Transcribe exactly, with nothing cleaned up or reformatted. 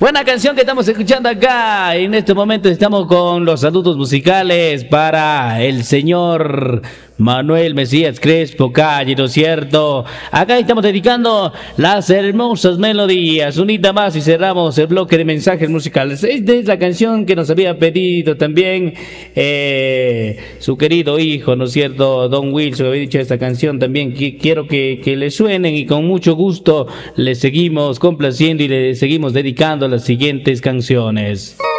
Buena canción que estamos escuchando acá. En este momento estamos con los saludos musicales para el señor Manuel Mesías Crespo Calle, ¿no es cierto? Acá estamos dedicando las hermosas melodías. Unita más y cerramos el bloque de mensajes musicales. Esta es la canción que nos había pedido también eh, su querido hijo, ¿no es cierto? Don Wilson había dicho esta canción también. Que quiero que, que le suenen y con mucho gusto le seguimos complaciendo y le seguimos dedicando las siguientes canciones.